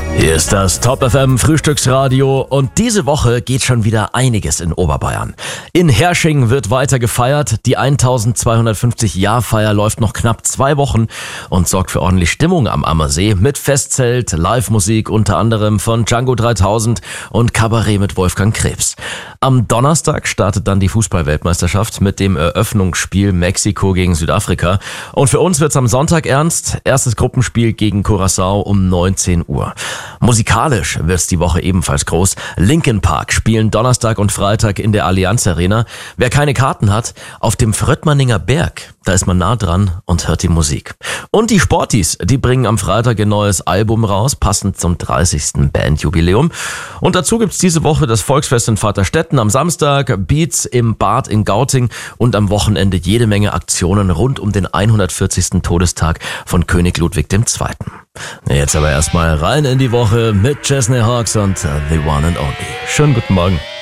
Hier ist das Top FM Frühstücksradio und diese Woche geht schon wieder einiges in Oberbayern. In Hersching wird weiter gefeiert. Die 1250-Jahr-Feier läuft noch knapp 2 Wochen und sorgt für ordentlich Stimmung am Ammersee mit Festzelt, Live-Musik unter anderem von Django 3000 und Kabarett mit Wolfgang Krebs. Am Donnerstag startet dann die Fußball-Weltmeisterschaft mit dem Eröffnungsspiel Mexiko gegen Südafrika. Und für uns wird's am Sonntag ernst. Erstes Gruppenspiel gegen Curaçao um 19 Uhr. Musikalisch wird's die Woche ebenfalls groß. Linkin Park spielen Donnerstag und Freitag in der Allianz Arena. Wer keine Karten hat, auf dem Fröttmanninger Berg, da ist man nah dran und hört die Musik. Und die Sportis, die bringen am Freitag ein neues Album raus, passend zum 30. Bandjubiläum. Und dazu gibt's diese Woche das Volksfest in Vaterstetten am Samstag, Beats im Bad in Gauting und am Wochenende jede Menge Aktionen rund um den 140. Todestag von König Ludwig II. Jetzt aber erstmal rein in die Woche mit Chesney Hawks und The One and Only. Schönen guten Morgen.